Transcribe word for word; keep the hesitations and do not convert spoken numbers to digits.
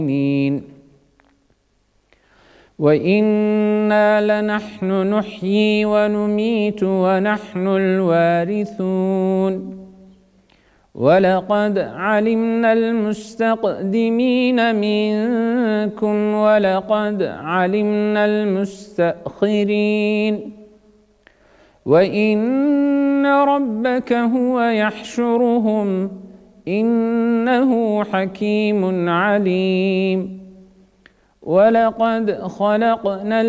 وإنا لنحن نحيي ونميت ونحن الوارثون ولقد علمنا المستقدمين منكم ولقد علمنا المستأخرين وإن ربك هو يحشرهم إنه حكيم عليم ولقد خلقنا